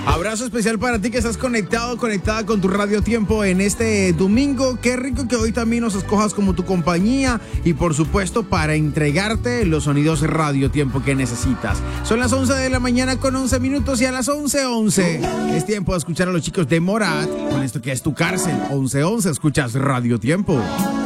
Abrazo especial para ti que estás conectada con tu Radio Tiempo en este domingo. Qué rico que hoy también nos escojas como tu compañía y por supuesto para entregarte los sonidos Radio Tiempo que necesitas. Son las 11 de la mañana con 11 minutos y a las 11:11 es tiempo de escuchar a los chicos de Morat con esto que es Tu Cárcel. 11:11 escuchas Radio Tiempo.